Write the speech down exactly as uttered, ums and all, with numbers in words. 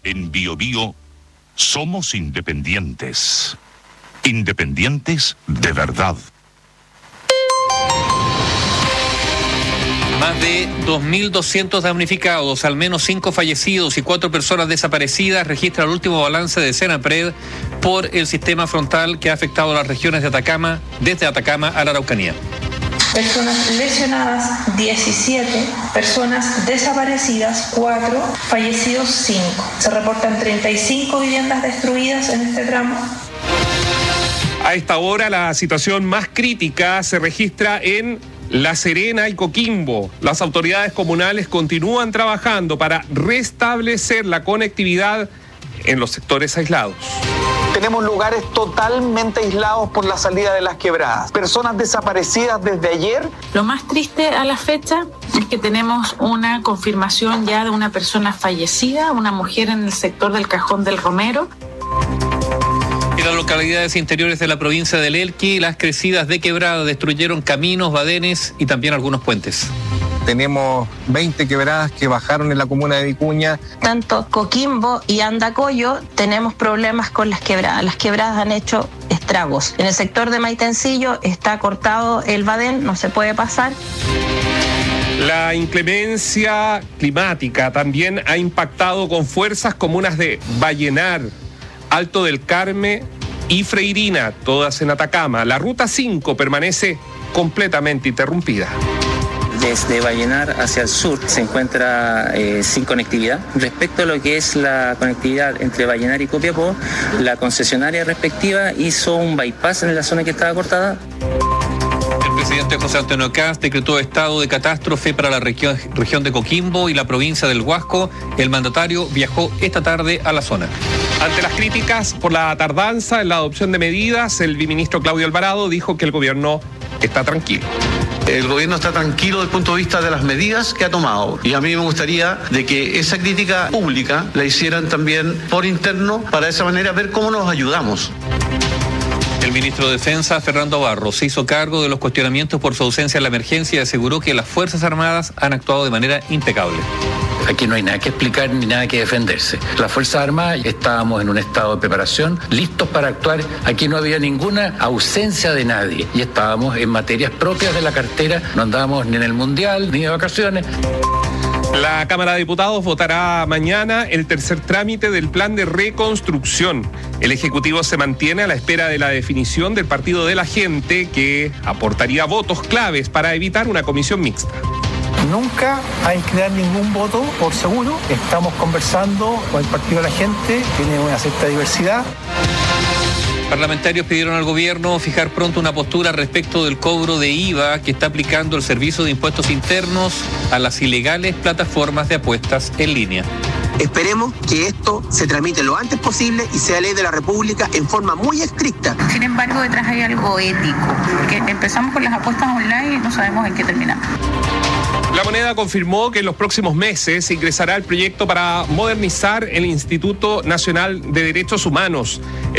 En Bio Bio somos independientes. Independientes de verdad. Más de dos mil doscientos damnificados, al menos cinco fallecidos y cuatro personas desaparecidas, registra el último balance de Senapred por el sistema frontal que ha afectado a las regiones de Atacama, desde Atacama a la Araucanía. Personas lesionadas, diecisiete, personas desaparecidas, cuatro, fallecidos, cinco. Se reportan treinta y cinco viviendas destruidas en este tramo. A esta hora la situación más crítica se registra en La Serena y Coquimbo. Las autoridades comunales continúan trabajando para restablecer la conectividad en los sectores aislados. Tenemos lugares totalmente aislados por la salida de las quebradas. Personas desaparecidas desde ayer. Lo más triste a la fecha es que tenemos una confirmación ya de una persona fallecida, una mujer en el sector del Cajón del Romero. En las localidades interiores de la provincia del Elqui, las crecidas de quebrada destruyeron caminos, badenes y también algunos puentes. Tenemos veinte quebradas que bajaron en la comuna de Vicuña. Tanto Coquimbo y Andacollo tenemos problemas con las quebradas. Las quebradas han hecho estragos. En el sector de Maitencillo está cortado el badén, no se puede pasar. La inclemencia climática también ha impactado con fuerzas comunas de Vallenar, Alto del Carmen y Freirina, todas en Atacama. La ruta cinco permanece completamente interrumpida. Desde Vallenar hacia el sur se encuentra eh, sin conectividad. Respecto a lo que es la conectividad entre Vallenar y Copiapó, la concesionaria respectiva hizo un bypass en la zona que estaba cortada. El presidente José Antonio Kast decretó estado de catástrofe para la región, región de Coquimbo y la provincia del Huasco. El mandatario viajó esta tarde a la zona. Ante las críticas por la tardanza en la adopción de medidas, el viceministro Claudio Alvarado dijo que el gobierno está tranquilo. El gobierno está tranquilo desde el punto de vista de las medidas que ha tomado. Y a mí me gustaría de que esa crítica pública la hicieran también por interno, para de esa manera ver cómo nos ayudamos. El ministro de Defensa, Fernando Barros, se hizo cargo de los cuestionamientos por su ausencia en la emergencia y aseguró que las Fuerzas Armadas han actuado de manera impecable. Aquí no hay nada que explicar ni nada que defenderse. Las Fuerzas Armadas estábamos en un estado de preparación, listos para actuar. Aquí no había ninguna ausencia de nadie y estábamos en materias propias de la cartera. No andábamos ni en el Mundial ni de vacaciones. La Cámara de Diputados votará mañana el tercer trámite del plan de reconstrucción. El Ejecutivo se mantiene a la espera de la definición del Partido de la Gente, que aportaría votos claves para evitar una comisión mixta. Nunca hay que dar ningún voto por seguro. Estamos conversando con el Partido de la Gente, tiene una cierta diversidad. Parlamentarios pidieron al gobierno fijar pronto una postura respecto del cobro de I V A que está aplicando el Servicio de Impuestos Internos a las ilegales plataformas de apuestas en línea. Esperemos que esto se tramite lo antes posible y sea ley de la República en forma muy estricta. Sin embargo, detrás hay algo ético, porque empezamos con las apuestas online y no sabemos en qué terminamos. La Moneda confirmó que en los próximos meses ingresará el proyecto para modernizar el Instituto Nacional de Derechos Humanos.